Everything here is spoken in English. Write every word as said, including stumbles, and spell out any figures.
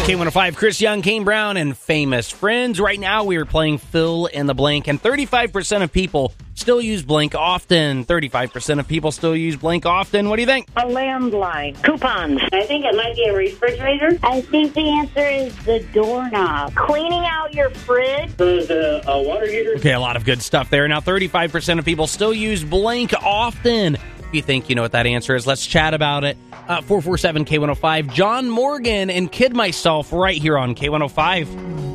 K one oh five, Chris Young, Kane Brown, and Famous Friends. Right now we are playing Fill in the Blank, and thirty-five percent of people still use blank often. thirty-five percent of people still use blank often. What do you think? A landline. Coupons. I think it might be a refrigerator. I think the answer is the doorknob. Cleaning out your fridge. The uh, water heater. Okay, a lot of good stuff there. Now, thirty-five percent of people still use blank often. If you think you know what that answer is, let's chat about it. Uh, four four seven K one oh five. John Morgan and Kid Myself right here on K one oh five.